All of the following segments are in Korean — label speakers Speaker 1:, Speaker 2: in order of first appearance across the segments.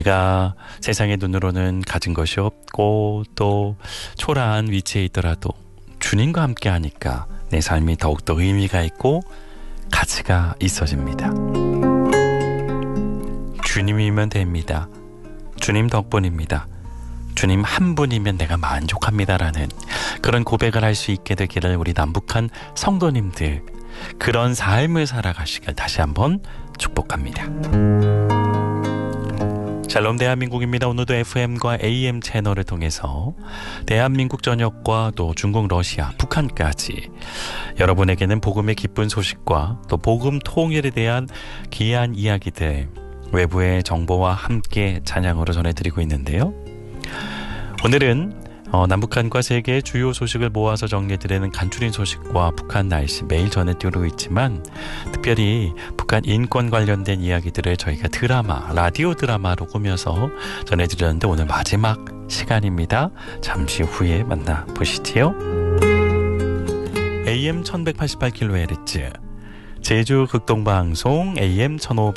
Speaker 1: 내가 세상의 눈으로는 가진 것이 없고 또 초라한 위치에 있더라도 주님과 함께 하니까 내 삶이 더욱더 의미가 있고 가치가 있어집니다. 주님이면 됩니다. 주님 덕분입니다. 주님 한 분이면 내가 만족합니다라는 그런 고백을 할 수 있게 되기를 우리 남북한 성도님들 그런 삶을 살아가시길 다시 한번 축복합니다. 샬롬 대한민국입니다. 오늘도 FM과 AM 채널을 통해서 대한민국 전역과 또 중국, 러시아, 북한까지 여러분에게는 복음의 기쁜 소식과 또 복음 통일에 대한 귀한 이야기들 외부의 정보와 함께 찬양으로 전해드리고 있는데요. 오늘은 남북한과 세계의 주요 소식을 모아서 정리해드리는 간추린 소식과 북한 날씨 매일 전해드리고 있지만 특별히 북한 인권 관련된 이야기들을 저희가 라디오 드라마로 꾸며서 전해드렸는데 오늘 마지막 시간입니다. 잠시 후에 만나보시지요. AM 1188kHz 제주 극동방송 AM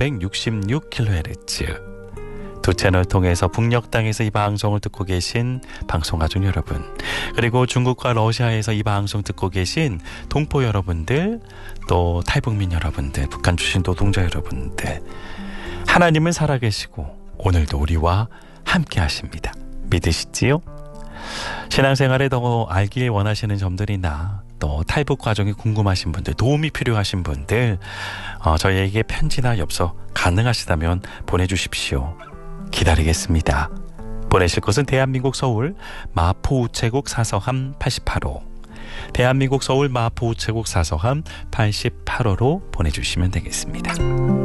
Speaker 1: 1566kHz 두 채널 통해서 북녘 땅에서 이 방송을 듣고 계신 방송가족 여러분, 그리고 중국과 러시아에서 이 방송 듣고 계신 동포 여러분들, 또 탈북민 여러분들, 북한 출신 노동자 여러분들, 하나님은 살아계시고 오늘도 우리와 함께 하십니다. 믿으시지요? 신앙생활에 더 알길 원하시는 점들이나 또 탈북 과정이 궁금하신 분들, 도움이 필요하신 분들 저희에게 편지나 엽서 가능하시다면 보내주십시오. 기다리겠습니다. 보내실 곳은 대한민국 서울 마포우체국 사서함 88호 대한민국 서울 마포우체국 사서함 88호로 보내주시면 되겠습니다.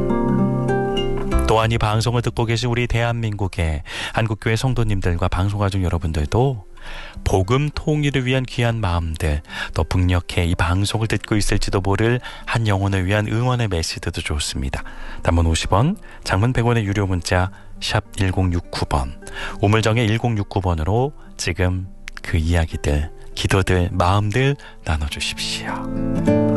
Speaker 1: 또한 이 방송을 듣고 계신 우리 대한민국의 한국교회 성도님들과 방송가족 여러분들도 복음 통일을 위한 귀한 마음들, 또 북녘에 이 방송을 듣고 있을지도 모를 한 영혼을 위한 응원의 메시지도 좋습니다. 단문 50원, 장문 100원의 유료 문자 샵 1069번, 우물정의 1069번으로 지금 그 이야기들, 기도들, 마음들 나눠주십시오.